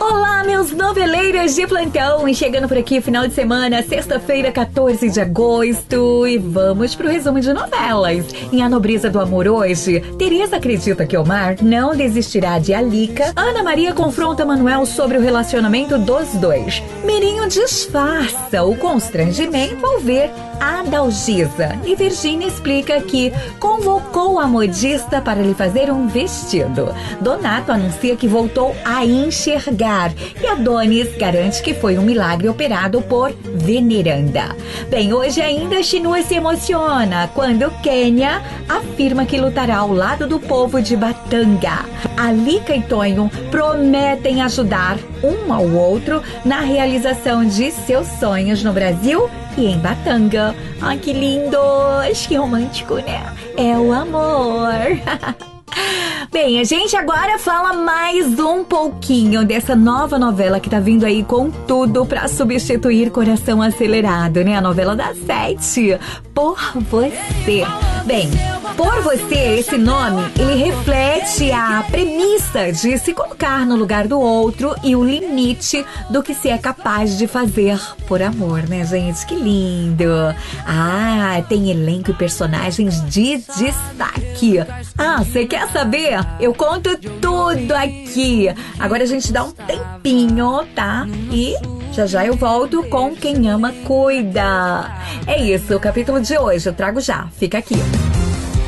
Olá, meus noveleiros de plantão! E chegando por aqui, final de semana, sexta-feira, 14 de agosto. E vamos pro resumo de novelas. Em A Nobreza do Amor hoje, Teresa acredita que Omar não desistirá de Alica. Ana Maria confronta Manuel sobre o relacionamento dos dois. Mirinho disfarça o constrangimento ao ver Adalgisa. E Virgínia explica que convocou a modista para lhe fazer um vestido. Donato anuncia que voltou a enxergar. E Adonis garante que foi um milagre operado por veneranda. Bem, hoje ainda Chinua se emociona quando Kênia afirma que lutará ao lado do povo de Batanga. Alica e Tonho prometem ajudar um ao outro na realização de seus sonhos no Brasil e em Batanga. Ai, que lindo! Que romântico, né? É o amor. Bem, a gente agora fala mais um pouquinho dessa nova novela que tá vindo aí com tudo pra substituir Coração Acelerado, né? A novela das 7, Por Você. Bem, Por Você, esse nome, ele reflete a premissa de se colocar no lugar do outro e o limite do que se é capaz de fazer por amor, né, gente? Que lindo! Ah, tem elenco e personagens de destaque. Ah, você quer saber? Eu conto tudo aqui. Agora a gente dá um tempinho, tá? E já já eu volto com Quem Ama Cuida. É isso, o capítulo de hoje eu trago já. Fica aqui.